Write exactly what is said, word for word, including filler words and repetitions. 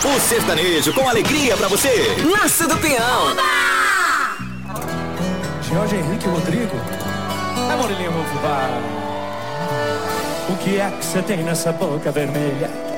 O sertanejo com alegria pra você. Nasce do Peão. Jorge Henrique Rodrigo. É Murilinho, vou fubá. O que é que você tem nessa boca vermelha?